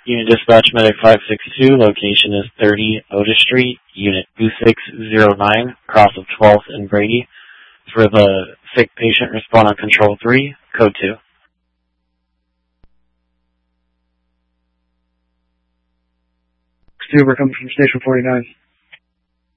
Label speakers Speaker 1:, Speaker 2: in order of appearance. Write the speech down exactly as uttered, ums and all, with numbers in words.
Speaker 1: Unit Dispatch Medic five six two, location is thirty Otis Street, Unit two six zero nine, cross of twelfth and Brady. For the sick patient, respond on Control three, Code two.
Speaker 2: Stuber coming from Station forty-nine.